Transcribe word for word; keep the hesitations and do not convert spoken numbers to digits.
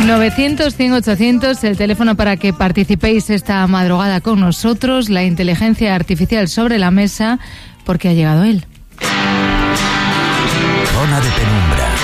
novecientos, cien, ochocientos, el teléfono para que participéis esta madrugada con nosotros. La inteligencia artificial sobre la mesa, porque ha llegado él. Zona de penumbra.